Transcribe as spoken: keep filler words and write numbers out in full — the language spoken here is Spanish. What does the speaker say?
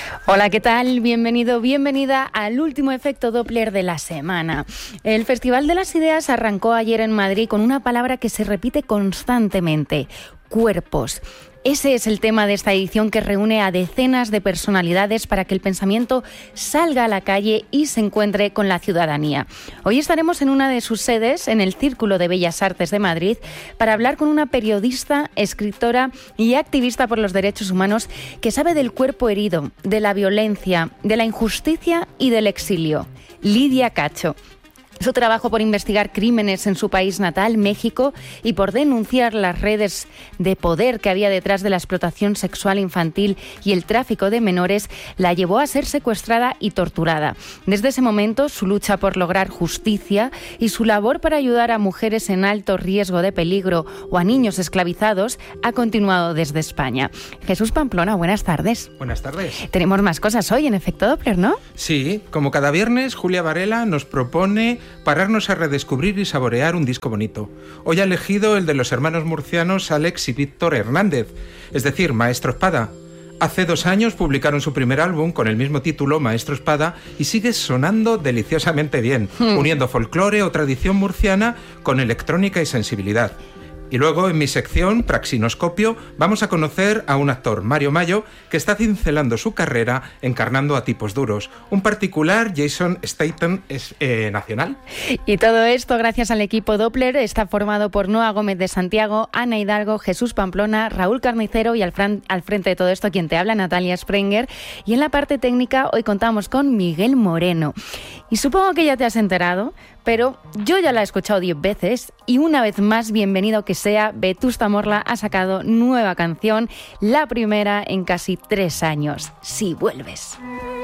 Hola, ¿qué tal? Bienvenido, bienvenida al último efecto Doppler de la semana. El Festival de las Ideas arrancó ayer en Madrid con una palabra que se repite constantemente: cuerpos. Ese es el tema de esta edición, que reúne a decenas de personalidades para que el pensamiento salga a la calle y se encuentre con la ciudadanía. Hoy estaremos en una de sus sedes, en el Círculo de Bellas Artes de Madrid, para hablar con una periodista, escritora y activista por los derechos humanos que sabe del cuerpo herido, de la violencia, de la injusticia y del exilio. Lidia Cacho. Su trabajo por investigar crímenes en su país natal, México, y por denunciar las redes de poder que había detrás de la explotación sexual infantil y el tráfico de menores, la llevó a ser secuestrada y torturada. Desde ese momento, su lucha por lograr justicia y su labor para ayudar a mujeres en alto riesgo de peligro o a niños esclavizados ha continuado desde España. Jesús Pamplona, buenas tardes. Buenas tardes. Tenemos más cosas hoy en Efecto Doppler, ¿no? Sí, como cada viernes, Julia Varela nos propone pararnos a redescubrir y saborear un disco bonito. Hoy ha elegido el de los hermanos murcianos Alex y Víctor Hernández, es decir, Maestro Espada. Hace dos años publicaron su primer álbum con el mismo título, Maestro Espada, y sigue sonando deliciosamente bien, hmm. uniendo folclore o tradición murciana con electrónica y sensibilidad. Y luego, en mi sección, Praxinoscopio, vamos a conocer a un actor, Mario Mayo, que está cincelando su carrera encarnando a tipos duros. Un particular Jason Statham es, eh, nacional. Y todo esto gracias al equipo Doppler. Está formado por Noa Gómez de Santiago, Ana Hidalgo, Jesús Pamplona, Raúl Carnicero y al, fran- al frente de todo esto quien te habla, Natalia Sprenger. Y en la parte técnica hoy contamos con Miguel Moreno. Y supongo que ya te has enterado, pero yo ya la he escuchado diez veces y una vez más, bienvenido que sea, Vetusta Morla ha sacado nueva canción, la primera en casi tres años, Si vuelves.